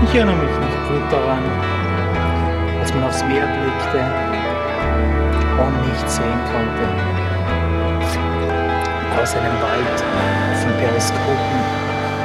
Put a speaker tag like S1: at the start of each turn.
S1: Ich erinnere mich noch gut daran, als man aufs Meer blickte und nichts sehen konnte, aus einem Wald von Periskopen